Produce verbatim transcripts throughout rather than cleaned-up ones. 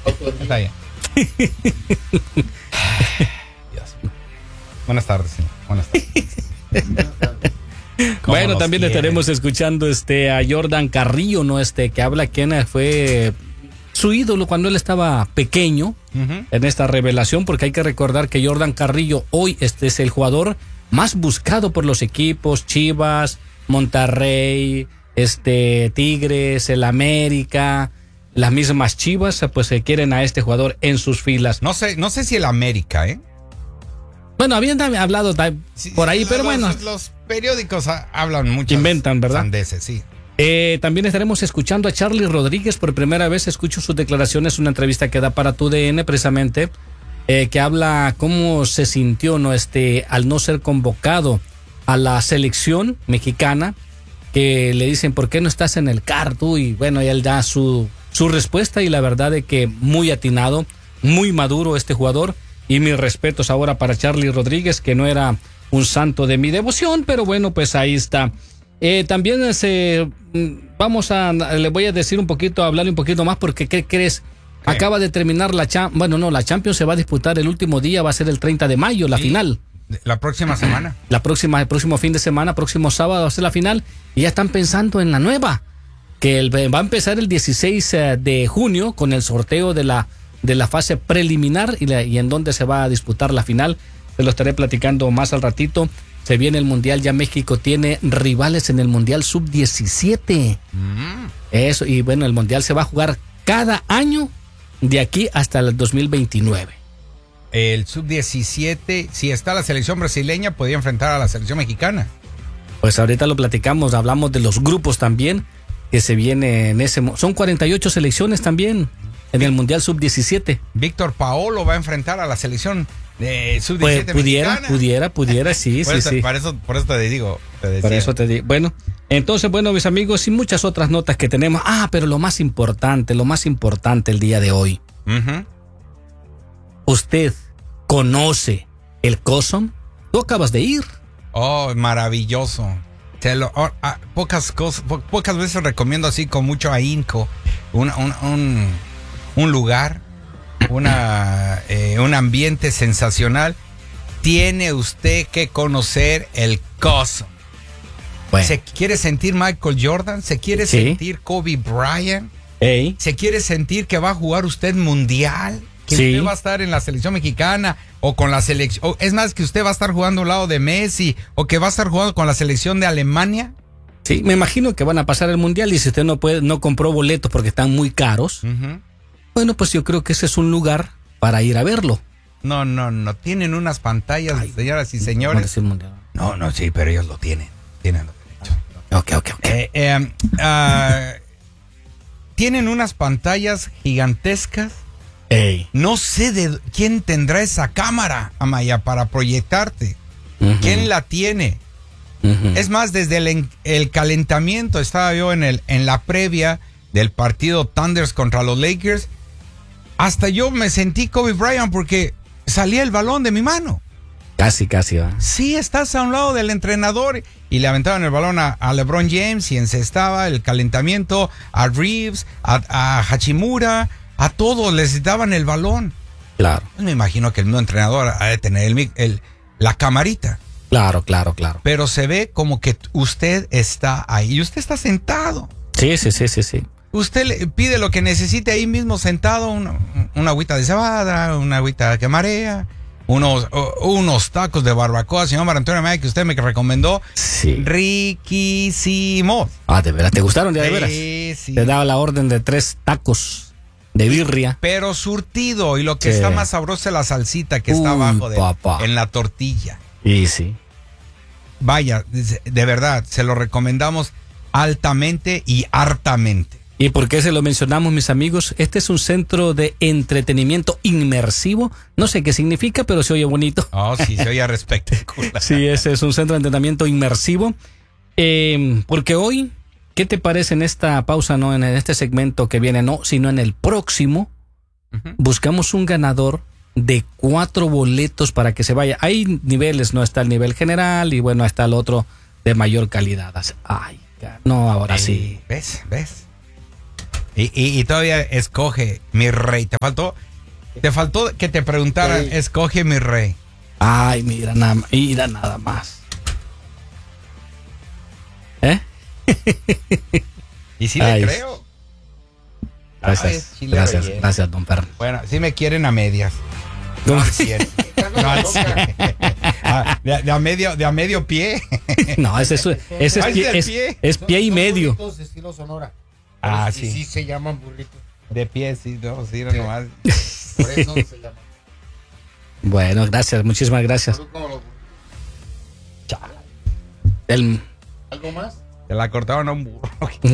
Está bien. Dios. Buenas tardes, señor. Buenas tardes. Bueno, también quieren? estaremos escuchando este a Jordan Carrillo, ¿no? Este que habla quién fue su ídolo cuando él estaba pequeño, uh-huh, en esta revelación, porque hay que recordar que Jordan Carrillo hoy este es el jugador más buscado por los equipos Chivas, Monterrey, este Tigres, el América, las mismas Chivas, pues se quieren a este jugador en sus filas. No sé, no sé si el América, ¿eh? Bueno, habían hablado por ahí, sí, pero los, bueno. Los periódicos hablan mucho. Inventan, ¿verdad? Sandeces, sí. Eh, también estaremos escuchando a Charly Rodríguez. Por primera vez escucho sus declaraciones, una entrevista que da para Tu D N precisamente, eh, que habla cómo se sintió, ¿no? Este, al no ser convocado a la selección mexicana, que le dicen, ¿por qué no estás en el C A R tú? Y bueno, él da su, su respuesta y la verdad es que muy atinado, muy maduro este jugador. Y mis respetos ahora para Charly Rodríguez, que no era un santo de mi devoción, pero bueno, pues ahí está. Eh, también se, vamos a, le voy a decir un poquito, hablarle un poquito más, porque ¿qué crees? ¿Qué? Acaba de terminar la Champions, bueno, no, la Champions se va a disputar el último día, va a ser el treinta de mayo, la sí, final. La próxima semana. La próxima, el próximo fin de semana, próximo sábado va a ser la final, y ya están pensando en la nueva, que el, va a empezar el dieciséis de junio con el sorteo de la de la fase preliminar y, la, y en donde se va a disputar la final. Se lo estaré platicando más al ratito. Se viene el Mundial, ya México tiene rivales en el Mundial sub diecisiete. Mm. Eso, y bueno, el Mundial se va a jugar cada año de aquí hasta el dos mil veintinueve. El sub diecisiete, si está la selección brasileña, podría enfrentar a la selección mexicana. Pues ahorita lo platicamos, hablamos de los grupos también, que se viene en ese... Son cuarenta y ocho selecciones también en el Mundial sub diecisiete. Víctor Paolo va a enfrentar a la selección de sub diecisiete pues, pudiera, mexicana. Pudiera, pudiera, sí, por sí, eso, sí. Por eso, por eso te digo. Te por eso te digo. Bueno, entonces, bueno, mis amigos, y muchas otras notas que tenemos. Ah, pero lo más importante, lo más importante el día de hoy. Uh-huh. ¿Usted conoce el COSOM? Tú acabas de ir. Oh, maravilloso. Te lo, oh, ah, pocas cosas, po, pocas veces recomiendo así con mucho ahínco un, un, un, un lugar, una, eh, un ambiente sensacional. Tiene usted que conocer el COSOM. Bueno. ¿Se quiere sentir Michael Jordan? ¿Se quiere sí. sentir Kobe Bryant? Ey. ¿Se quiere sentir que va a jugar usted mundial? Que sí. usted va a estar en la selección mexicana o con la selección, es más, que usted va a estar jugando al lado de Messi o que va a estar jugando con la selección de Alemania. Sí, me imagino que van a pasar el mundial y si usted no puede, no compró boletos porque están muy caros, uh-huh. bueno, pues yo creo que ese es un lugar para ir a verlo. No, no, no, tienen unas pantallas, Ay, señoras y señores. No, no, sí, pero ellos lo tienen, tienen los derechos. Ok, ok, ok. Eh, eh, uh, tienen unas pantallas gigantescas. Ey. No sé de quién tendrá esa cámara, Amaya, para proyectarte. Uh-huh. ¿Quién la tiene? Uh-huh. Es más, desde el, el calentamiento, estaba yo en, el, en la previa del partido Thunders contra los Lakers, hasta yo me sentí Kobe Bryant porque salía el balón de mi mano. Casi, casi, va. Sí, estás a un lado del entrenador y le aventaban el balón a, a LeBron James y encestaba el calentamiento a Reeves, a, a Hachimura. A todos les daban el balón. Claro. Me imagino que el nuevo entrenador ha de tener el, el, la camarita. Claro, claro, claro. Pero se ve como que usted está ahí. Y usted está sentado. Sí, sí, sí, sí, sí. Usted le pide lo que necesite ahí mismo sentado. Una, una agüita de cebada, una agüita que marea, unos, unos tacos de barbacoa, señor Mario Antonio Amaya, que usted me recomendó. Sí. Riquísimos. Ah, ¿de veras? ¿Te gustaron ya de sí, veras? Sí. Te daba la orden de tres tacos. De birria. Pero surtido. Y lo que sí. está más sabroso es la salsita que Uy, está abajo de, papá. en la tortilla. Y sí. Vaya, de verdad, se lo recomendamos altamente y hartamente. ¿Y por qué se lo mencionamos, mis amigos? Este es un centro de entretenimiento inmersivo. No sé qué significa, pero se oye bonito. Oh, sí, se oye espectacular. Sí, ese es un centro de entretenimiento inmersivo. Eh, porque hoy... ¿Qué te parece en esta pausa, no en este segmento que viene, no, sino en el próximo? Uh-huh. Buscamos un ganador de cuatro boletos para que se vaya. Hay niveles, no está el nivel general y bueno, está el otro de mayor calidad. Ay, no, ahora eh, sí. ¿Ves? ¿Ves? Y, y, y todavía escoge mi rey. Te faltó, te faltó que te preguntaran, sí. Escoge mi rey. Ay, mira nada, mira nada más. ¿Eh? Y sí le creo. Gracias, Ay, gracias, relleno. Gracias, don Perno. Bueno, sí me quieren a medias. No, no al cien. No al cien. Ah, de, de, a medio, de a medio pie. No, ese es, ese es, Ah, pie, ¿es es, pie? es pie y medio. Burritos de estilo Sonora. Ah, sí. Sí se llaman burritos. De pie, sí, no, sí, no, nomás. Por eso se llaman. Bueno, gracias, muchísimas gracias. El... ¿Algo más? Se la cortaron a un burro.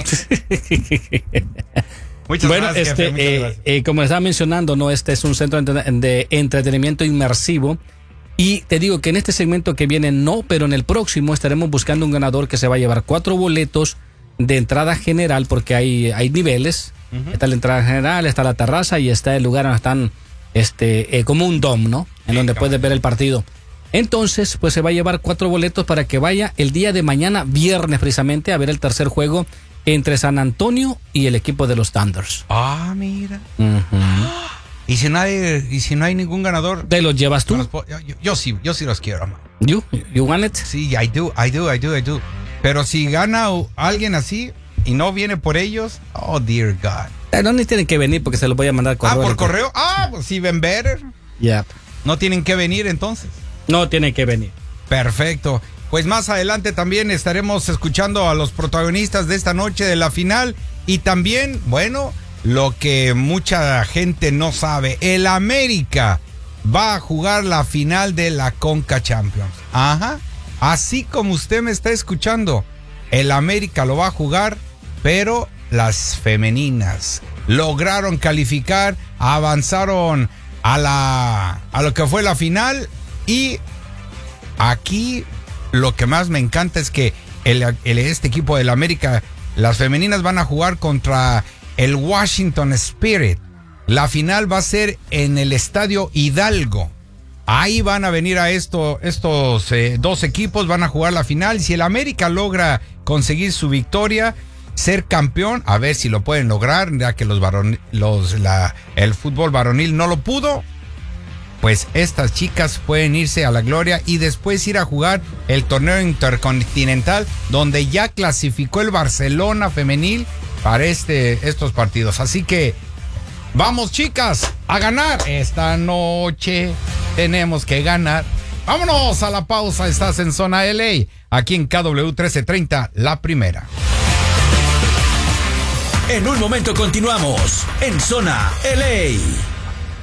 Muchas bueno, gracias, este, jefe, muchas eh, gracias. eh, como estaba mencionando, no, este es un centro de entretenimiento inmersivo. Y te digo que en este segmento que viene no, pero en el próximo estaremos buscando un ganador que se va a llevar cuatro boletos de entrada general, porque hay, hay niveles. Uh-huh. Está la entrada general, está la terraza y está el lugar donde están este, eh, como un dom, ¿no? En sí, donde puedes ver el partido. Entonces, pues se va a llevar cuatro boletos para que vaya el día de mañana, viernes precisamente, a ver el tercer juego entre San Antonio y el equipo de los Thunders. Ah, mira. Uh-huh. ¿Y si no hay, y si no hay ningún ganador? ¿Te los llevas tú? Yo, yo, yo sí, yo sí los quiero, man. You, you want it? Sí, I do, I do, I do, I do. Pero si gana alguien así y no viene por ellos, oh dear God. No, ni tienen que venir porque se los voy a mandar correo. Ah, por correo. Ah, pues si ven better. Ya. Yep. No tienen que venir entonces. No tienen que venir. Perfecto. Pues más adelante también estaremos escuchando a los protagonistas de esta noche de la final. Y también, bueno, lo que mucha gente no sabe, el América va a jugar la final de la Conca Champions. Ajá. Así como usted me está escuchando, el América lo va a jugar, pero las femeninas lograron calificar, avanzaron a la a lo que fue la final. Y aquí lo que más me encanta es que el, el, este equipo del América, las femeninas van a jugar contra el Washington Spirit. La final va a ser en el Estadio Hidalgo. Ahí van a venir a esto, estos eh, dos equipos, van a jugar la final. Si el América logra conseguir su victoria, ser campeón, a ver si lo pueden lograr, ya que los varon, los, la, el fútbol varonil no lo pudo. Pues estas chicas pueden irse a la gloria y después ir a jugar el torneo intercontinental, donde ya clasificó el Barcelona femenil para este, estos partidos. Así que vamos, chicas, a ganar. Esta noche tenemos que ganar. Vámonos a la pausa. Estás en Zona L A, aquí en K W trece treinta, La Primera. En un momento continuamos en Zona L A.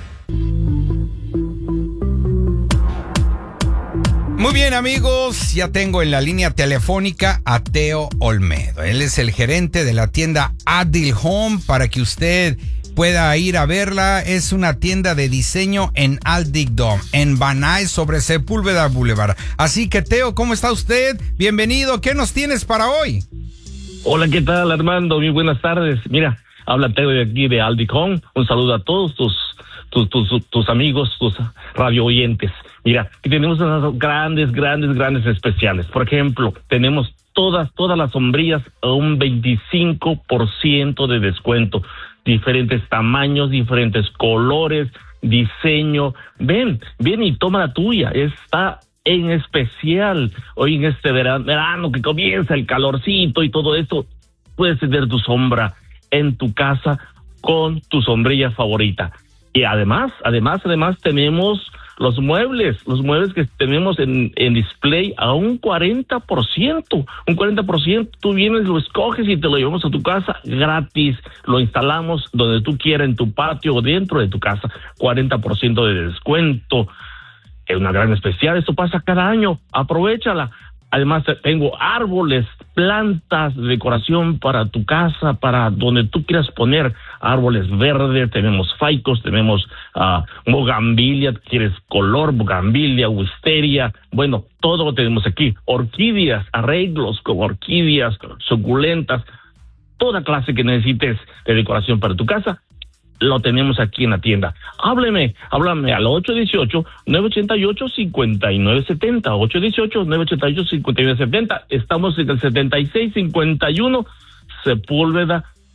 Muy bien, amigos, ya tengo en la línea telefónica a Teo Olmedo. Él es el gerente de la tienda Adil Home para que usted pueda ir a verla. Es una tienda de diseño en Adil Dome, en Van Nuys, sobre Sepúlveda Boulevard. Así que, Teo, ¿cómo está usted? Bienvenido. ¿Qué nos tienes para hoy? Hola, ¿qué tal, Armando? Muy buenas tardes. Mira, habla Teo de aquí de Adil Home. Un saludo a todos tus, tus, tus, tus amigos, tus radio oyentes. Mira, aquí tenemos unas grandes, grandes, grandes especiales. Por ejemplo, tenemos todas, todas las sombrillas a un veinticinco por ciento de descuento. Diferentes tamaños, diferentes colores, diseño. Ven, ven y toma la tuya. Está en especial hoy en este verano, verano que comienza el calorcito y todo esto. Puedes tener tu sombra en tu casa con tu sombrilla favorita. Y además, además, además tenemos los muebles, los muebles que tenemos en, en display a un cuarenta por ciento, un cuarenta por ciento, tú vienes, lo escoges y te lo llevamos a tu casa gratis, lo instalamos donde tú quieras, en tu patio o dentro de tu casa, cuarenta por ciento de descuento, es una gran especial, esto pasa cada año, aprovéchala. Además tengo árboles, plantas de decoración para tu casa, para donde tú quieras poner árboles verdes, tenemos faicos, tenemos uh, bugambilia, quieres color, bugambilia, wisteria, bueno, todo lo tenemos aquí, orquídeas, arreglos como orquídeas, suculentas, toda clase que necesites de decoración para tu casa, lo tenemos aquí en la tienda. Hábleme, háblame al ocho uno ocho, nueve ocho ocho, cinco nueve siete cero, ocho uno ocho, nueve ocho ocho, cinco nueve siete cero. Estamos en el setenta y seis cincuenta y uno Sepúlveda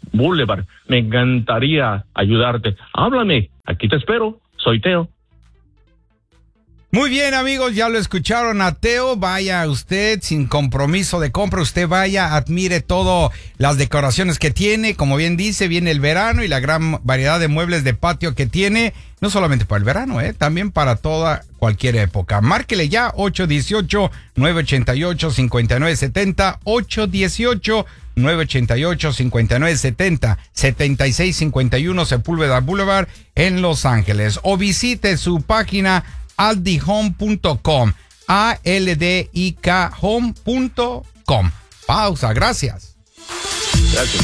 Boulevard. Me encantaría ayudarte. Háblame, aquí te espero. Soy Teo. Muy bien, amigos, ya lo escucharon a Teo. Vaya usted sin compromiso de compra, usted vaya, admire todo las decoraciones que tiene. Como bien dice, viene el verano y la gran variedad de muebles de patio que tiene, no solamente para el verano, eh, también para toda cualquier época. Márquele ya ocho uno ocho, nueve ocho ocho, cinco nueve siete cero, ocho uno ocho, nueve ocho ocho, cinco nueve siete cero, setenta y seis cincuenta y uno Sepúlveda Boulevard en Los Ángeles, o visite su página aldi home punto com, A L D I K home punto com. Pausa, gracias. Gracias.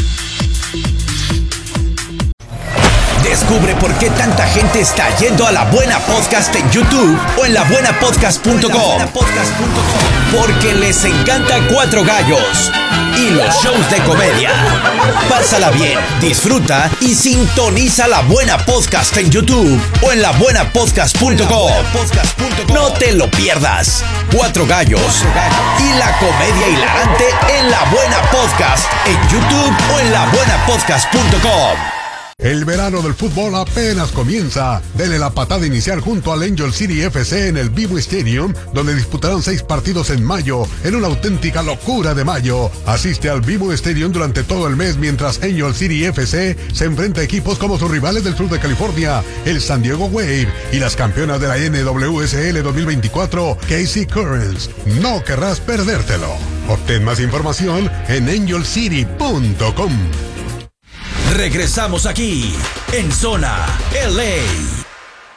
Descubre por qué tanta gente está yendo a La Buena Podcast en YouTube o en la buena podcast punto com. Porque les encanta Cuatro Gallos y los shows de comedia. Pásala bien, disfruta y sintoniza La Buena Podcast en YouTube o en la buena podcast punto com. No te lo pierdas. Cuatro Gallos y la comedia hilarante en La Buena Podcast en YouTube o en la buena podcast punto com. El verano del fútbol apenas comienza. Dele la patada inicial junto al Angel City F C en el Vivo Stadium, donde disputarán seis partidos en mayo, en una auténtica locura de mayo. Asiste al Vivo Stadium durante todo el mes mientras Angel City F C se enfrenta a equipos como sus rivales del sur de California, el San Diego Wave, y las campeonas de la N W S L dos mil veinticuatro, K C Currents. No querrás perdértelo. Obtén más información en angel city punto com. Regresamos aquí en Zona L A.